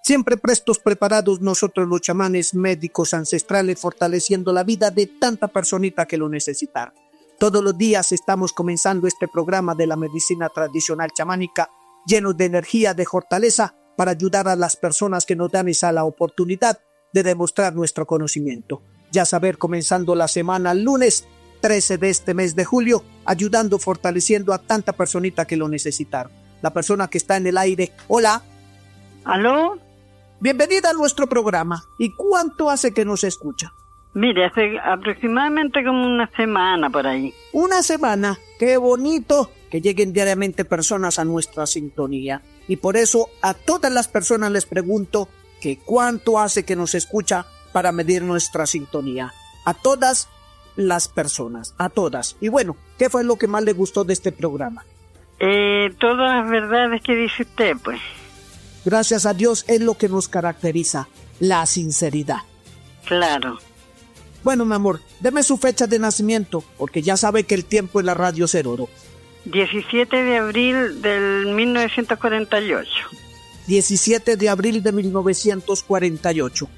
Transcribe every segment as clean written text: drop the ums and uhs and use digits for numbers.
Siempre prestos, preparados nosotros los chamanes médicos ancestrales, fortaleciendo la vida de tanta personita que lo necesitaron. Todos los días estamos comenzando este programa de la medicina tradicional chamánica, llenos de energía, de fortaleza, para ayudar a las personas que nos dan esa la oportunidad de demostrar nuestro conocimiento. Ya saber, comenzando la semana lunes 13 de este mes de julio, ayudando, fortaleciendo a tanta personita que lo necesitaron. La persona que está en el aire, hola. ¿Aló? Bienvenida a nuestro programa. ¿Y cuánto hace que nos escucha? Mire, hace aproximadamente como una semana por ahí. Una semana. Qué bonito que lleguen diariamente personas a nuestra sintonía. Y por eso a todas las personas les pregunto que cuánto hace que nos escucha para medir nuestra sintonía. A todas las personas, a todas. Y bueno, ¿qué fue lo que más le gustó de este programa? Todas las verdades que dice usted, pues. Gracias a Dios es lo que nos caracteriza, la sinceridad. Claro. Bueno, mi amor, deme su fecha de nacimiento, porque ya sabe que el tiempo en la radio es oro. 17 de abril del 1948. 17 de abril de 1948.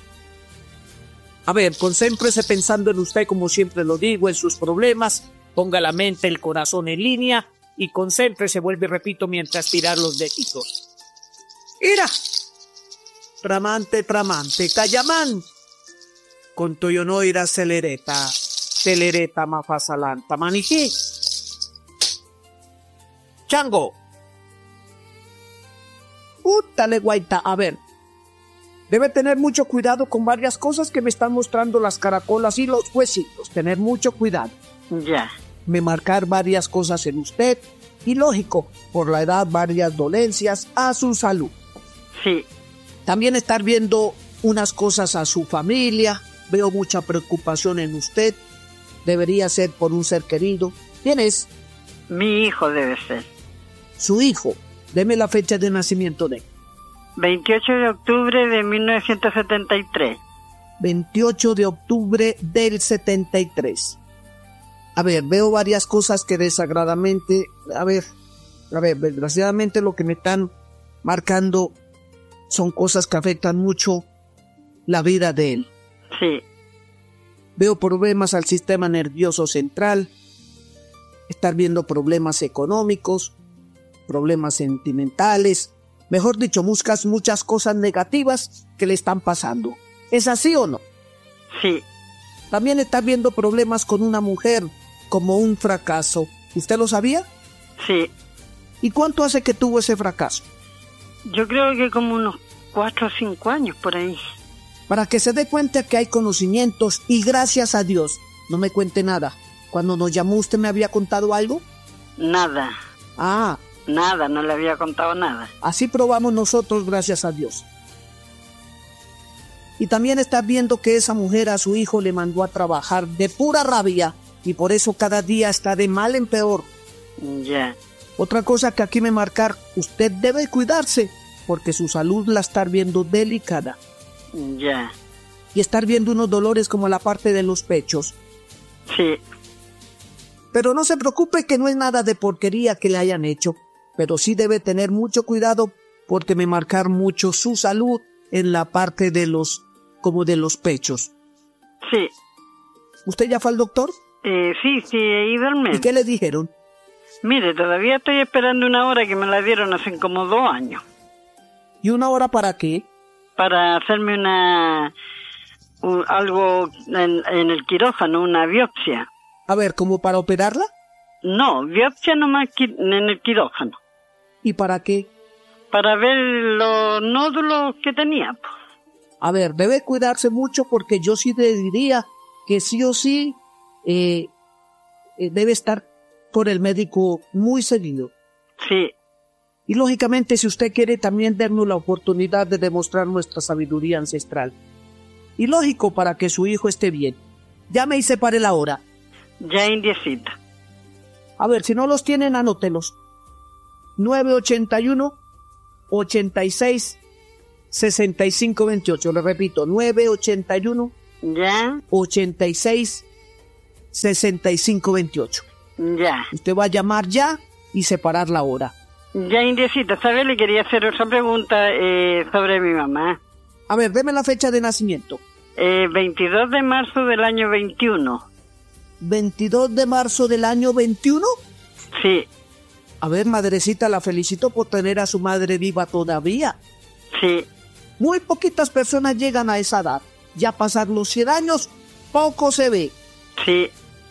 A ver, concéntrese pensando en usted, como siempre lo digo, en sus problemas. Ponga la mente, el corazón en línea y concéntrese, vuelve y repito, mientras tirar los deditos. ¡Ira! Tramante, tramante, Cayamán. Con tuyo no irá celereta mafasalanta, manijí. Chango. Útale, guaita. A ver, debe tener mucho cuidado con varias cosas que me están mostrando las caracolas y los huesitos. Tener mucho cuidado. Ya. Me marcar varias cosas en usted. Y lógico, por la edad, varias dolencias a su salud. Sí. También estar viendo unas cosas a su familia. Veo mucha preocupación en usted. Debería ser por un ser querido. ¿Quién es? Mi hijo debe ser. Su hijo. Deme la fecha de nacimiento de él. 28 de octubre de 1973. 28 de octubre del 73. A ver, veo varias cosas que desagradablemente... A ver, desgraciadamente lo que me están marcando son cosas que afectan mucho la vida de él. Sí. Veo problemas al sistema nervioso central, estar viendo problemas económicos, problemas sentimentales, mejor dicho, muchas cosas negativas que le están pasando. ¿Es así o no? Sí. También está viendo problemas con una mujer, como un fracaso. ¿Usted lo sabía? Sí. ¿Y cuánto hace que tuvo ese fracaso? Yo creo que como unos 4 o 5 años por ahí. Para que se dé cuenta que hay conocimientos y gracias a Dios, no me cuente nada. Cuando nos llamó, ¿usted me había contado algo? Nada. Ah. Nada, no le había contado nada. Así probamos nosotros, gracias a Dios. Y también está viendo que esa mujer a su hijo le mandó a trabajar de pura rabia y por eso cada día está de mal en peor. Ya. Otra cosa que aquí me marcar, usted debe cuidarse porque su salud la está viendo delicada. Ya. Y estar viendo unos dolores como la parte de los pechos. Sí. Pero no se preocupe que no es nada de porquería que le hayan hecho, pero sí debe tener mucho cuidado porque me marcar mucho su salud en la parte de los pechos. Sí. ¿Usted ya fue al doctor? Sí, he ido al médico. ¿Y qué le dijeron? Mire, todavía estoy esperando una hora que me la dieron hace como 2 años. ¿Y una hora para qué? Para hacerme algo en el quirófano, una biopsia. A ver, ¿como para operarla? No, biopsia nomás en el quirófano. ¿Y para qué? Para ver los nódulos que tenía. A ver, debe cuidarse mucho porque yo sí le diría que sí o sí debe estar por el médico muy seguido. Sí. Y lógicamente, si usted quiere también darnos la oportunidad de demostrar nuestra sabiduría ancestral. Y lógico, para que su hijo esté bien. Llame y separe la hora. Ya indiecita. A ver, si no los tienen, anótelos. 981 86 65 28. Le repito, 981 ya 86 65 28. Ya. Usted va a llamar ya y separar la hora. Ya, indiecita, ¿sabes? Le quería hacer otra pregunta sobre mi mamá. A ver, deme la fecha de nacimiento. 22 de marzo del año 21. ¿22 de marzo del año 21? Sí. A ver, madrecita, la felicito por tener a su madre viva todavía. Sí. Muy poquitas personas llegan a esa edad. Ya pasar los 100 años, poco se ve. Sí.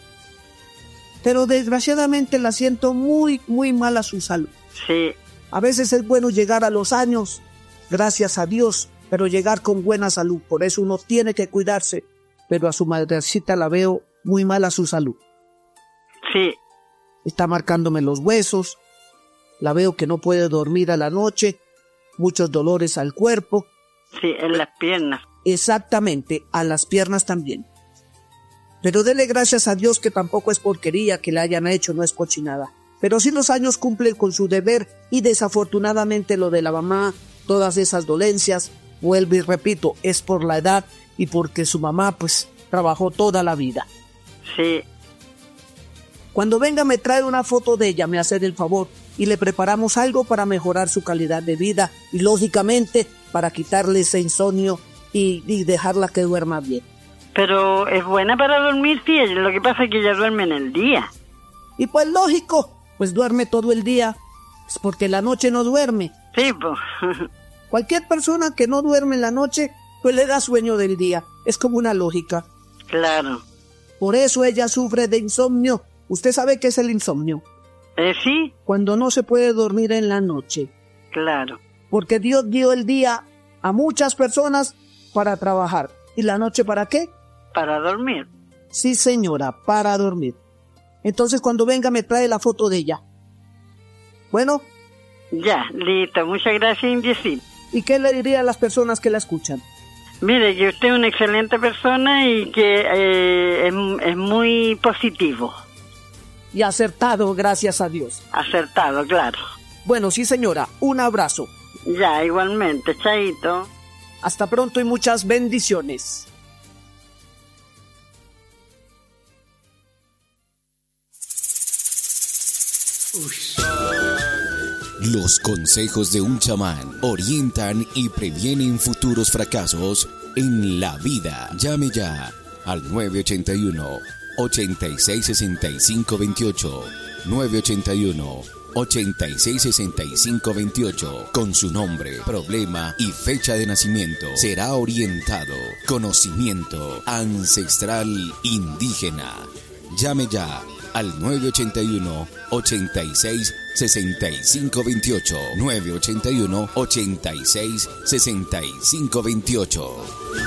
Pero desgraciadamente la siento muy, muy mal a su salud. Sí. A veces es bueno llegar a los años, gracias a Dios, pero llegar con buena salud. Por eso uno tiene que cuidarse. Pero a su madrecita la veo muy mal a su salud. Sí. Está marcándome los huesos. La veo que no puede dormir a la noche. Muchos dolores al cuerpo. Sí, en las piernas. Exactamente, a las piernas también. Pero dele gracias a Dios que tampoco es porquería que le hayan hecho, no es cochinada. Pero sí los años cumplen con su deber y desafortunadamente lo de la mamá, todas esas dolencias, vuelvo y repito, es por la edad y porque su mamá pues trabajó toda la vida. Sí. Cuando venga me trae una foto de ella, me hace el favor, y le preparamos algo para mejorar su calidad de vida y lógicamente para quitarle ese insomnio y dejarla que duerma bien. Pero es buena para dormir, sí, lo que pasa es que ella duerme en el día. Y pues lógico, pues duerme todo el día, es porque la noche no duerme. Sí, pues. Cualquier persona que no duerme en la noche, pues le da sueño del día, es como una lógica. Claro. Por eso ella sufre de insomnio. ¿Usted sabe qué es el insomnio? Sí. Cuando no se puede dormir en la noche. Claro. Porque Dios dio el día a muchas personas para trabajar. ¿Y la noche para qué? Para dormir. Sí, señora, para dormir. Entonces, cuando venga, me trae la foto de ella. Bueno. Ya, listo. Muchas gracias, Indiecita. ¿Y qué le diría a las personas que la escuchan? Mire, que usted es una excelente persona y que es muy positivo. Y acertado, gracias a Dios. Acertado, claro. Bueno, sí, señora. Un abrazo. Ya, igualmente. Chaito. Hasta pronto y muchas bendiciones. Los consejos de un chamán orientan y previenen futuros fracasos en la vida. Llame ya al 981-866528. 981-866528. Con su nombre, problema y fecha de nacimiento será orientado. Conocimiento ancestral indígena. Llame ya al 981-866528. 981-866528.